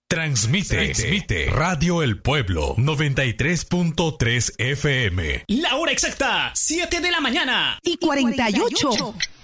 Transmite Radio El Pueblo 93.3 FM. La hora exacta, 7 de la mañana y 48.